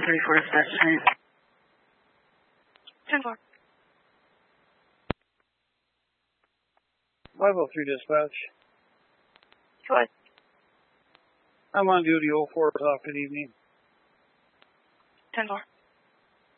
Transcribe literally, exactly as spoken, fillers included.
thirty-four dispatch tonight. ten four. five oh three dispatch. Go ahead. I'm on duty oh four o'clock. Good evening. ten four.